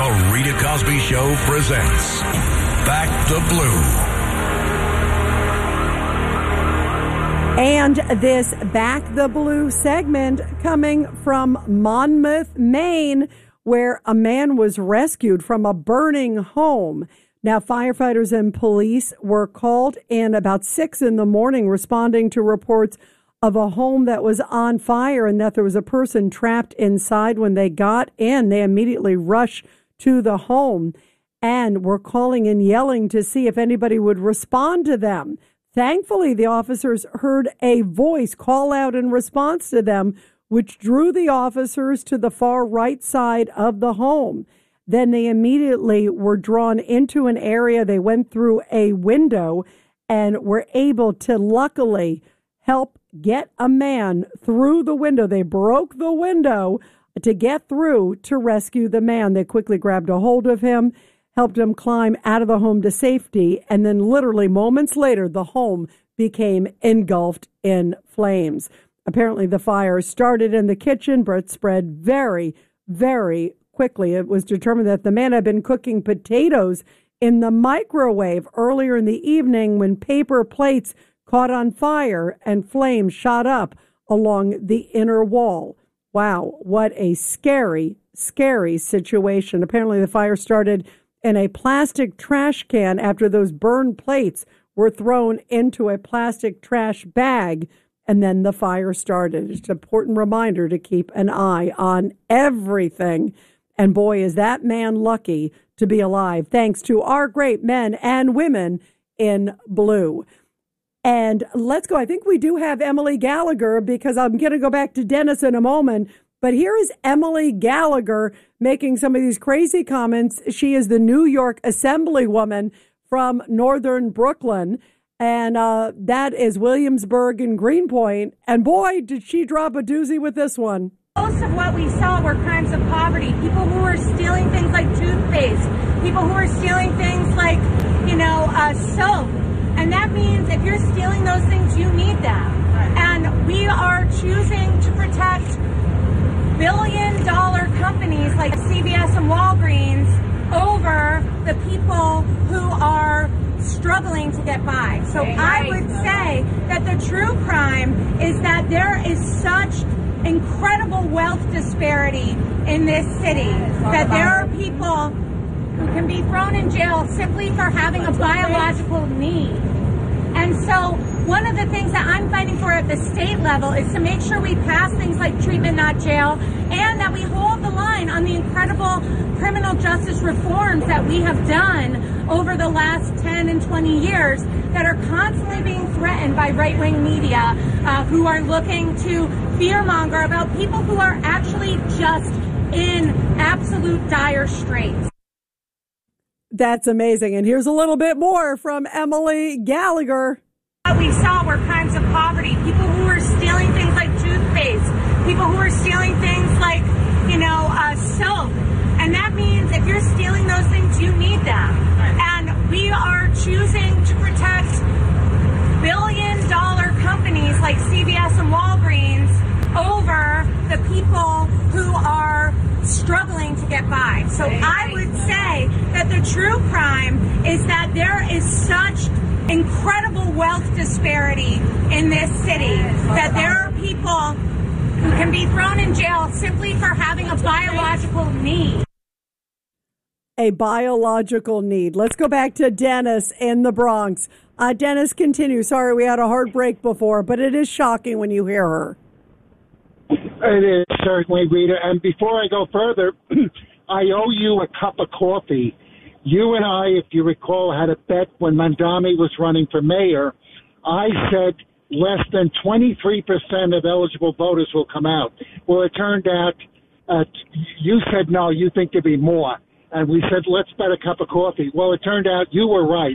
The Rita Cosby Show presents Back to Blue. And this Back the Blue segment coming from Monmouth, Maine, where a man was rescued from a burning home. Now, firefighters and police were called in about 6 a.m, responding to reports of a home that was on fire and that there was a person trapped inside. When they got in, they immediately rushed to the home and were calling and yelling to see if anybody would respond to them. Thankfully, the officers heard a voice call out in response to them, which drew the officers to the far right side of the home. Then they immediately were drawn into an area. They went through a window and were able to luckily help get a man through the window. They broke the window to get through to rescue the man. They quickly grabbed a hold of him, helped him climb out of the home to safety, and then literally moments later, the home became engulfed in flames. Apparently, the fire started in the kitchen, but spread very, very quickly. It was determined that the man had been cooking potatoes in the microwave earlier in the evening when paper plates caught on fire and flames shot up along the inner wall. Wow, what a scary, scary situation. Apparently, the fire started in a plastic trash can after those burned plates were thrown into a plastic trash bag, and then the fire started. It's an important reminder to keep an eye on everything. And boy, is that man lucky to be alive, thanks to our great men and women in blue. And let's go. I think we do have Emily Gallagher, because I'm going to go back to Dennis in a moment. But here is Emily Gallagher making some of these crazy comments. She is the New York Assemblywoman from Northern Brooklyn, and that is Williamsburg and Greenpoint. And boy, did she drop a doozy with this one. Most of what we saw were crimes of poverty. People who were stealing things like toothpaste. People who were stealing things like, soap. And that means if you're stealing those things, you need them. And we are choosing to protect billion-dollar companies like CVS and Walgreens over the people who are struggling to get by. So I would say that the true crime is that there is such incredible wealth disparity in this city that there are people who can be thrown in jail simply for having a biological need. And so one of the things that I'm fighting for at the state level is to make sure we pass things like treatment, not jail, and that we hold the line on the incredible criminal justice reforms that we have done over the last 10 and 20 years that are constantly being threatened by right-wing media who are looking to fearmonger about people who are actually just in absolute dire straits. That's amazing. And here's a little bit more from Emily Gallagher. What we saw were crimes of poverty. People who were stealing things like toothpaste. People who were stealing things like, soap. And that means if you're stealing those things, you need them. And we are choosing to protect billion-dollar companies like CVS and Walgreens over the people who are struggling to get by. So I would say that the true crime is that there is such incredible wealth disparity in this city that there are people who can be thrown in jail simply for having a biological need. A biological need. Let's go back to Dennis in the Bronx. Dennis, continue. Sorry, we had a hard break before, but it is shocking when you hear her. It is certainly, Rita. And before I go further, I owe you a cup of coffee. You and I, if you recall, had a bet when Mamdani was running for mayor. I said less than 23% of eligible voters will come out. Well, it turned out you said no, you think there'd be more. And we said, let's bet a cup of coffee. Well, it turned out you were right.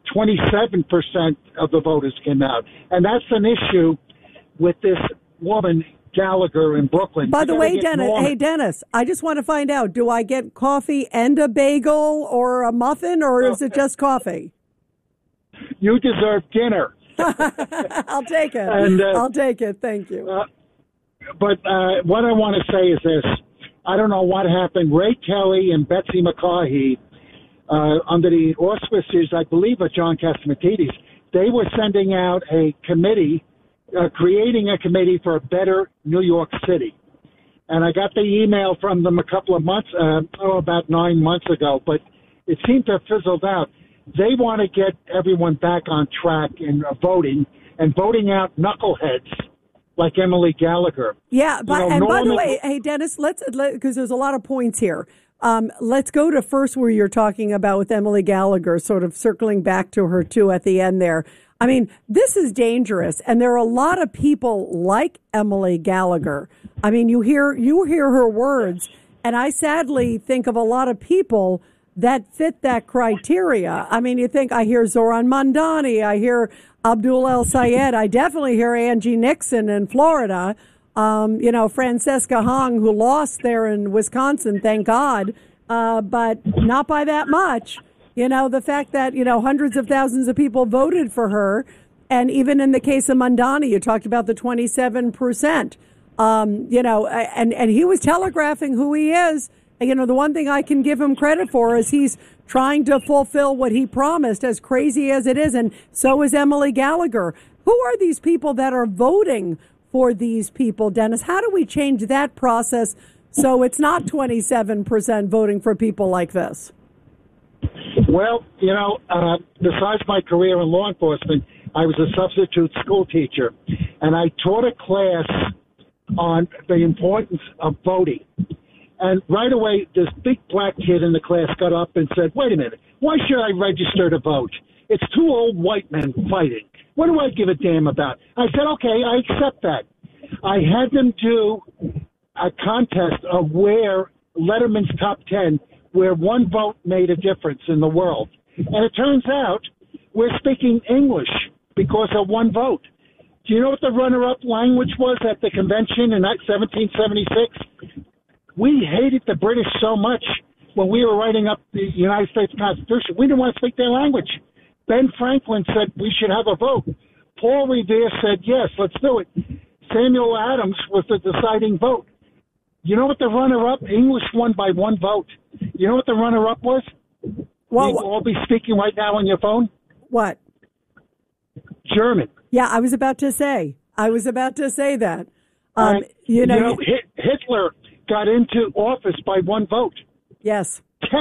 27% of the voters came out. And that's an issue with this woman, Gallagher, in Brooklyn. By the way, Dennis, I just want to find out, do I get coffee and a bagel or a muffin, or is it just coffee? You deserve dinner. I'll take it. I'll take it. Thank you. But what I want to say is this. I don't know what happened. Ray Kelly and Betsy McCarthy, under the auspices, I believe, of John Catsimatidis, they were sending out a committee, creating a committee for a better New York City. And I got the email from them a couple of months, about 9 months ago, but it seemed to have fizzled out. They want to get everyone back on track in voting and voting out knuckleheads like Emily Gallagher. Yeah, but by the way, hey Dennis, let's because there's a lot of points here. Let's go to first where you're talking about with Emily Gallagher, sort of circling back to her too at the end there. I mean, this is dangerous, and there are a lot of people like Emily Gallagher. I mean, you hear her words, and I sadly think of a lot of people that fit that criteria. I mean, you think I hear Zoran Mandani, I hear Abdul El Sayed, I definitely hear Angie Nixon in Florida. Francesca Hong, who lost there in Wisconsin, thank God, but not by that much. The fact that, hundreds of thousands of people voted for her. And even in the case of Mandani, you talked about the 27%, and he was telegraphing who he is. The one thing I can give him credit for is he's trying to fulfill what he promised, as crazy as it is. And so is Emily Gallagher. Who are these people that are voting for these people, Dennis? How do we change that process so it's not 27% voting for people like this? Well, besides my career in law enforcement, I was a substitute school teacher, and I taught a class on the importance of voting. And right away, this big black kid in the class got up and said, wait a minute, why should I register to vote? It's two old white men fighting. What do I give a damn about? I said, okay, I accept that. I had them do a contest of where Letterman's Top 10, where one vote made a difference in the world. And it turns out we're speaking English because of one vote. Do you know what the runner-up language was at the convention in 1776? We hated the British so much when we were writing up the United States Constitution. We didn't want to speak their language. Ben Franklin said we should have a vote. Paul Revere said, yes, let's do it. Samuel Adams was the deciding vote. You know what the runner-up? English won by one vote. You know what the runner-up was? Well, you'll all be speaking right now on your phone? What? German. Yeah, I was about to say that. Hitler got into office by one vote. Yes.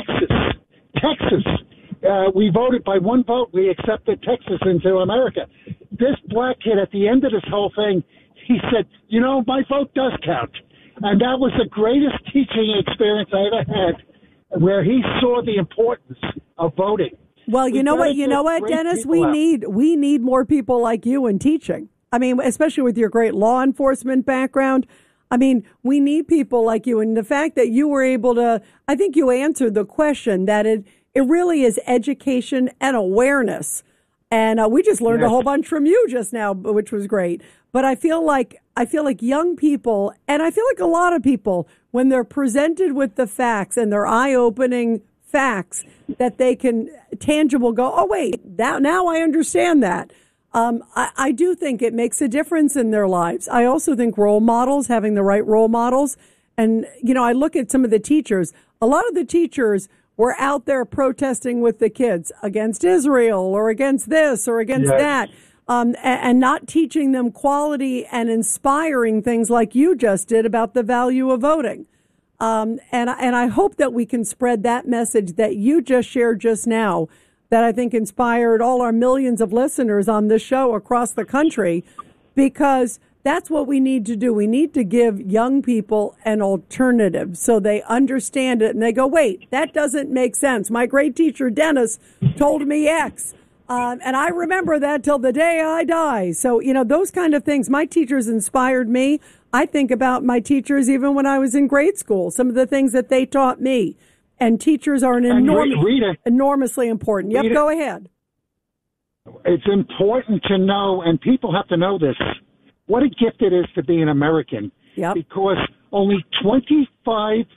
Texas. We voted by one vote. We accepted Texas into America. This black kid at the end of this whole thing, he said, my vote does count. And that was the greatest teaching experience I ever had, where he saw the importance of voting. Well, you know what, Dennis? We need more people like you in teaching. I mean, especially with your great law enforcement background. I mean, we need people like you. And the fact that you were able to, I think you answered the question that it really is education and awareness. And we just learned a whole bunch from you just now, which was great. But I feel like young people, and I feel like a lot of people, when they're presented with the facts and they're eye-opening facts that they can tangible go, oh, wait, now I understand that. I do think it makes a difference in their lives. I also think role models, having the right role models. And, I look at some of the teachers. A lot of the teachers were out there protesting with the kids against Israel or against this or against that. And not teaching them quality and inspiring things like you just did about the value of voting. And I hope that we can spread that message that you just shared just now, that I think inspired all our millions of listeners on this show across the country, because that's what we need to do. We need to give young people an alternative so they understand it and they go, wait, that doesn't make sense. My great teacher, Dennis, told me X. And I remember that till the day I die. So, those kind of things. My teachers inspired me. I think about my teachers even when I was in grade school, some of the things that they taught me. And teachers are enormously important. Yep, go ahead. It's important to know, and people have to know this, what a gift it is to be an American. Yep. Because only 25%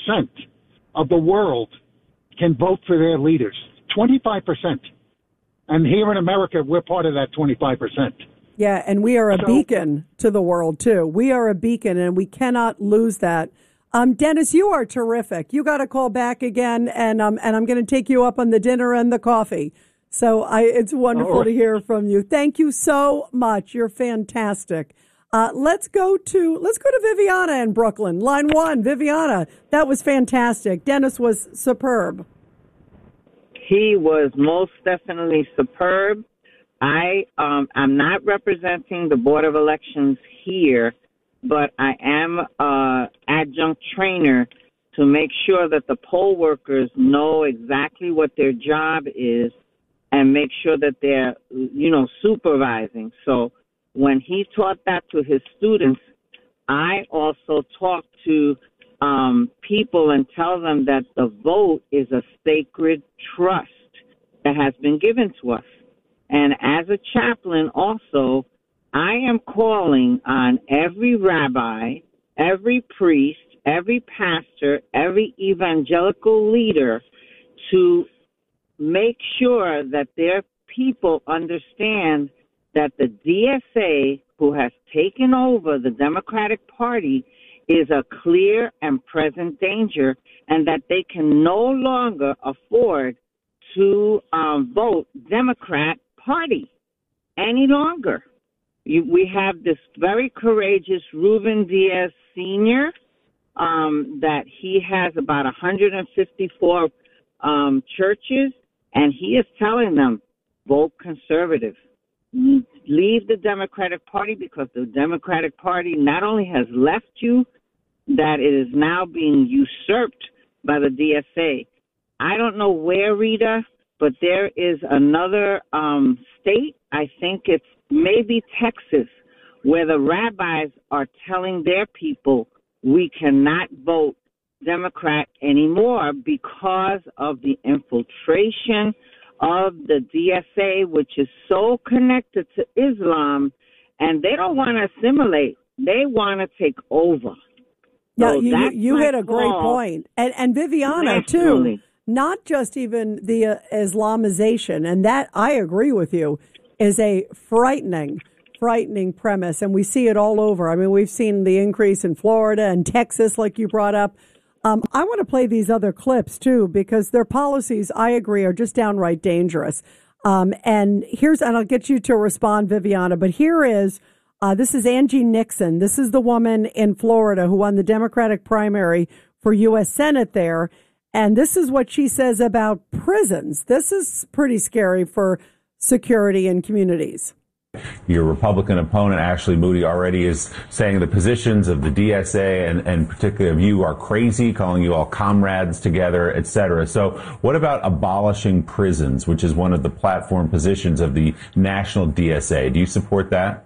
of the world can vote for their leaders. 25%. And here in America, we're part of that 25%. Yeah, and we are a beacon to the world, too. We are a beacon, and we cannot lose that. Dennis, you are terrific. You got to call back again, and I'm going to take you up on the dinner and the coffee. So it's wonderful to hear from you. Thank you so much. You're fantastic. Let's go to Viviana in Brooklyn. Line 1, Viviana. That was fantastic. Dennis was superb. He was most definitely superb. I'm not representing the Board of Elections here, but I am an adjunct trainer to make sure that the poll workers know exactly what their job is and make sure that they're, supervising. So when he taught that to his students, I also talk to people and tell them that the vote is a sacred trust that has been given to us. And as a chaplain also, I am calling on every rabbi, every priest, every pastor, every evangelical leader to make sure that their people understand that the DSA, who has taken over the Democratic Party, is a clear and present danger, and that they can no longer afford to vote Democrat Party any longer. We have this very courageous Ruben Diaz Sr., that he has about 154 churches, and he is telling them, vote conservative. Leave the Democratic Party, because the Democratic Party not only has left you, that it is now being usurped by the DSA. I don't know where, Rita, but there is another state, I think it's maybe Texas, where the rabbis are telling their people we cannot vote Democrat anymore because of the infiltration of the DSA, which is so connected to Islam, and they don't want to assimilate. They want to take over. Yeah, so you hit a great point. And Viviana, too, not just even the Islamization, and that, I agree with you, is a frightening premise, and we see it all over. I mean, we've seen the increase in Florida and Texas, like you brought up. I want to play these other clips, too, because their policies, I agree, are just downright dangerous. And I'll get you to respond, Viviana, but this is Angie Nixon. This is the woman in Florida who won the Democratic primary for U.S. Senate there. And this is what she says about prisons. This is pretty scary for security in communities. Your Republican opponent, Ashley Moody, already is saying the positions of the DSA and particularly of you are crazy, calling you all comrades together, et cetera. So what about abolishing prisons, which is one of the platform positions of the national DSA? Do you support that?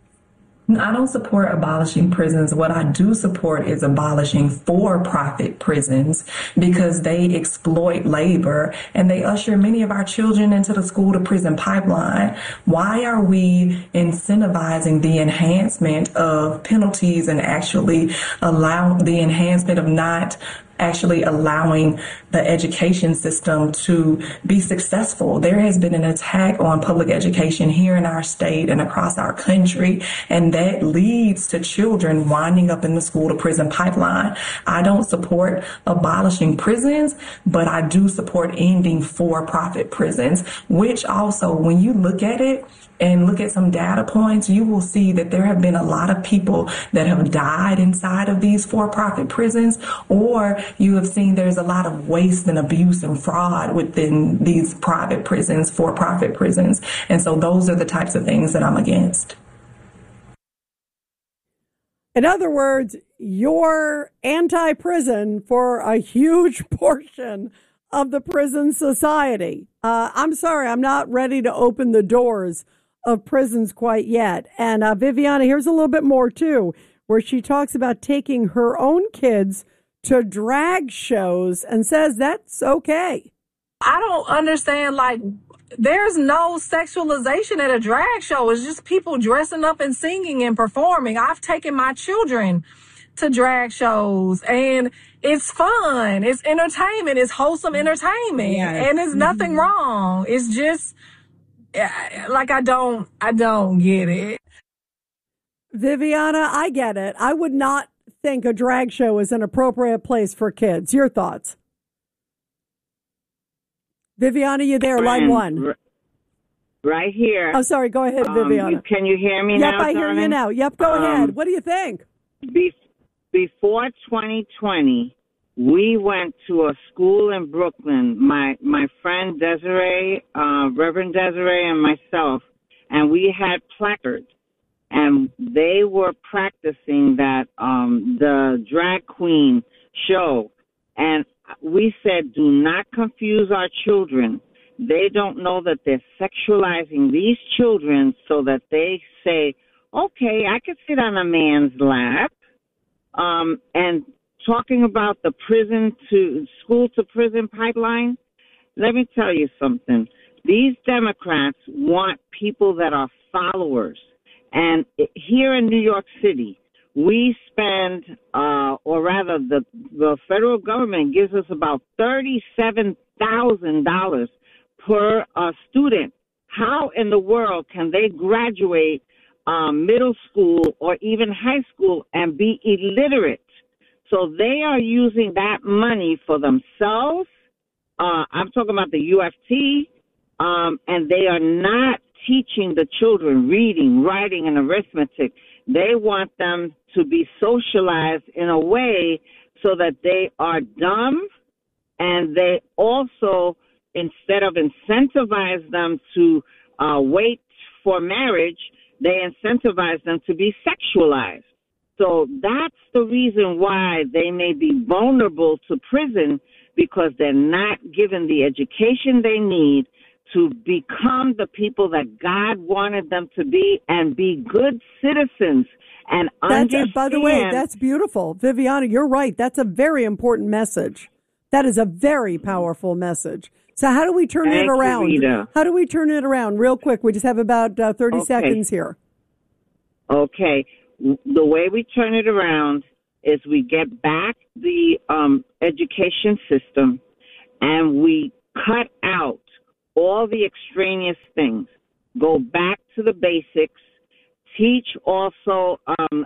I don't support abolishing prisons. What I do support is abolishing for-profit prisons, because they exploit labor and they usher many of our children into the school-to-prison pipeline. Why are we incentivizing the enhancement of penalties and actually allow the enhancement of not actually allowing the education system to be successful? There has been an attack on public education here in our state and across our country, and that leads to children winding up in the school to prison pipeline. I don't support abolishing prisons, but I do support ending for-profit prisons, which also, when you look at it and look at some data points, you will see that there have been a lot of people that have died inside of these for-profit prisons, or you have seen there's a lot of waste and abuse and fraud within these private prisons, for-profit prisons. And so those are the types of things that I'm against. In other words, you're anti-prison for a huge portion of the prison society. I'm sorry, I'm not ready to open the doors of prisons quite yet. And Viviana, here's a little bit more, too, where she talks about taking her own kids to drag shows and says that's okay. I don't understand, there's no sexualization at a drag show. It's just people dressing up and singing and performing. I've taken my children to drag shows, and it's fun. It's entertainment. It's wholesome entertainment. Yes. And it's nothing wrong. It's just, I don't get it. Viviana, I get it. I would not think a drag show is an appropriate place for kids. Your thoughts? Viviana, you there? Line one. Right here. Oh, sorry. Go ahead, Viviana. Can you hear me now? Yep, I hear you now. Yep, go ahead. What do you think? Before 2020, we went to a school in Brooklyn, my friend Desiree, Reverend Desiree and myself, and we had placards. And they were practicing that the drag queen show. And we said, do not confuse our children. They don't know that they're sexualizing these children so that they say, okay, I could sit on a man's lap. And talking about the school to prison pipeline, let me tell you something. These Democrats want people that are followers. And here in New York City, we spend, or rather the federal government gives us about $37,000 per student. How in the world can they graduate middle school or even high school and be illiterate? So they are using that money for themselves. I'm talking about the UFT, and they are not teaching the children reading, writing, and arithmetic. They want them to be socialized in a way so that they are dumb, and they also, instead of incentivize them to wait for marriage, they incentivize them to be sexualized. So that's the reason why they may be vulnerable to prison, because they're not given the education they need to become the people that God wanted them to be and be good citizens and understand. By the way, that's beautiful. Viviana, you're right. That's a very important message. That is a very powerful message. So how do we turn it around? How do we turn it around? Real quick. We just have about 30 seconds here. Okay. The way we turn it around is we get back the education system and we cut out all the extraneous things. Go back to the basics. Teach also,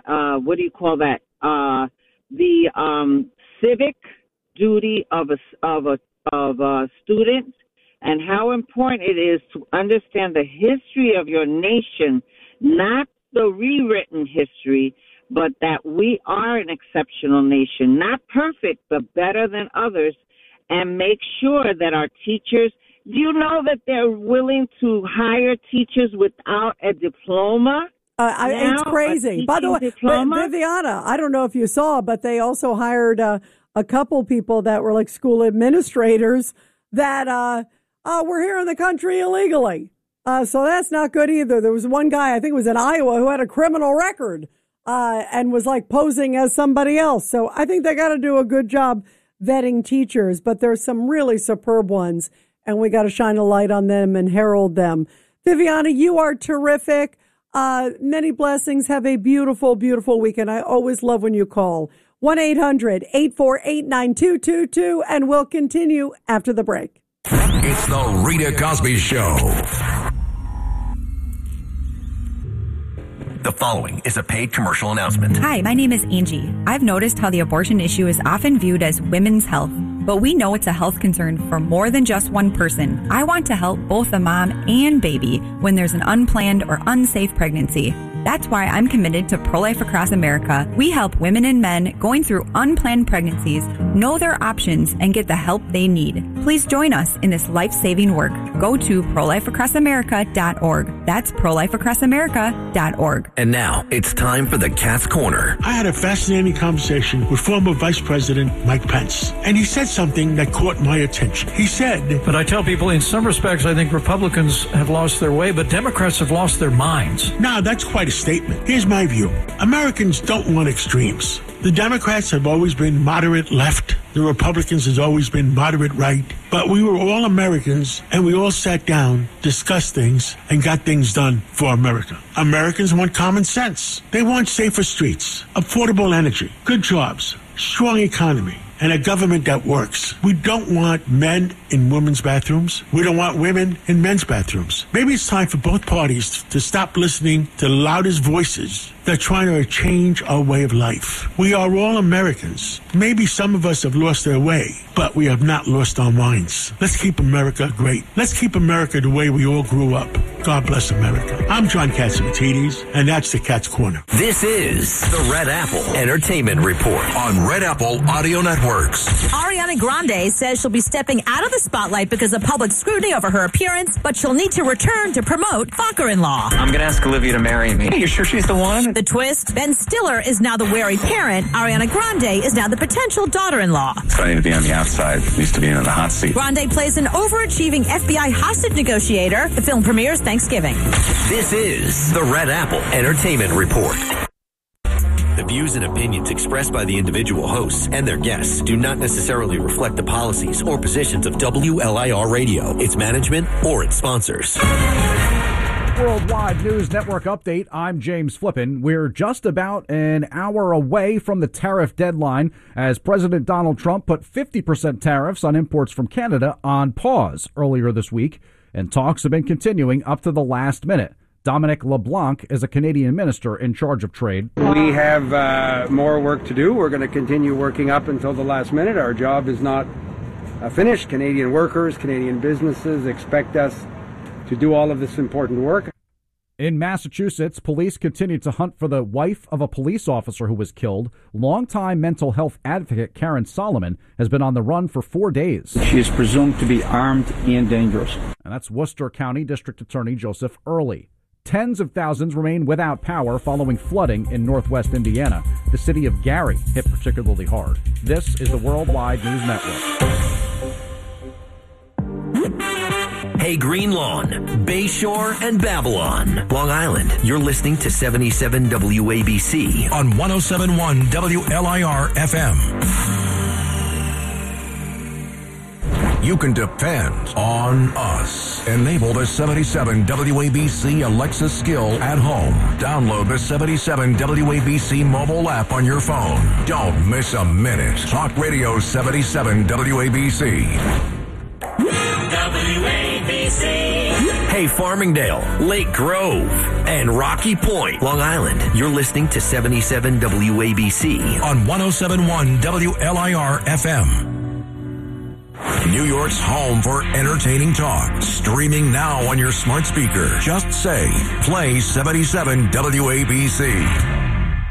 the civic duty of a student, and how important it is to understand the history of your nation, not the rewritten history, but that we are an exceptional nation, not perfect, but better than others, and make sure that our teachers, do you know that they're willing to hire teachers without a diploma? It's crazy. By the way, Viviana, I don't know if you saw, but they also hired a couple people that were like school administrators that were here in the country illegally. So that's not good either. There was one guy, I think it was in Iowa, who had a criminal record and was like posing as somebody else. So I think they got to do a good job vetting teachers, but there's some really superb ones, and we got to shine a light on them and herald them. Viviana, you are terrific. Many blessings. Have a beautiful, beautiful weekend. I always love when you call. 1-800-848-9222, and we'll continue after the break. It's the Rita Cosby Show. The following is a paid commercial announcement. Hi, my name is Angie. I've noticed how the abortion issue is often viewed as women's health, but we know it's a health concern for more than just one person. I want to help both the mom and baby when there's an unplanned or unsafe pregnancy. That's why I'm committed to Pro-Life Across America. We help women and men going through unplanned pregnancies know their options and get the help they need. Please join us in this life-saving work. Go to prolifeacrossamerica.org. That's prolifeacrossamerica.org. And now it's time for the Cat's Corner. I had a fascinating conversation with former Vice President Mike Pence, and he said something that caught my attention. He said, but I tell people in some respects I think Republicans have lost their way, but Democrats have lost their minds. Now, that's quite a statement. Here's my view. Americans don't want extremes. The Democrats have always been moderate left. The Republicans has always been moderate right. But we were all Americans, and we all sat down, discussed things, and got things done for America. Americans want common sense. They want safer streets, affordable energy, good jobs, strong economy, and a government that works. We don't want men in women's bathrooms. We don't want women in men's bathrooms. Maybe it's time for both parties to stop listening to the loudest voices that are trying to change our way of life. We are all Americans. Maybe some of us have lost their way, but we have not lost our minds. Let's keep America great. Let's keep America the way we all grew up. God bless America. I'm John Catsimatidis, and that's the Cat's Corner. This is the Red Apple Entertainment Report on Red Apple Audio Networks. Ariana Grande says she'll be stepping out of the spotlight because of public scrutiny over her appearance, but she'll need to return to promote Fucker-in-Law. I'm going to ask Olivia to marry me. Are you sure she's the one? The twist, Ben Stiller is now the wary parent. Ariana Grande is now the potential daughter-in-law. So I need to be on the outside, needs to be in the hot seat. Grande plays an overachieving FBI hostage negotiator. The film premieres Thanksgiving. This is the Red Apple Entertainment Report. The views and opinions expressed by the individual hosts and their guests do not necessarily reflect the policies or positions of WLIR Radio, its management, or its sponsors. Worldwide News Network update. I'm James Flippin. We're just about an hour away from the tariff deadline as President Donald Trump put 50% tariffs on imports from Canada on pause earlier this week, and talks have been continuing up to the last minute. Dominic LeBlanc is a Canadian minister in charge of trade. We have more work to do. We're going to continue working up until the last minute. Our job is not finished. Canadian workers, Canadian businesses expect us to do all of this important work. In Massachusetts, police continue to hunt for the wife of a police officer who was killed. Longtime mental health advocate Karen Solomon has been on the run for 4 days. She is presumed to be armed and dangerous. And that's Worcester County District Attorney Joseph Early. Tens of thousands remain without power following flooding in northwest Indiana. The city of Gary hit particularly hard. This is the Worldwide News Network. Hey, Green Lawn, Bayshore, and Babylon, Long Island. You're listening to 77 WABC on 107.1 WLIR FM. You can depend on us. Enable the 77 WABC Alexa skill at home. Download the 77 WABC mobile app on your phone. Don't miss a minute. Talk Radio 77 WABC. WABC. Hey, Farmingdale, Lake Grove, and Rocky Point, Long Island. You're listening to 77 WABC on 107.1 WLIR FM. New York's home for entertaining talk. Streaming now on your smart speaker. Just say, play 77 WABC.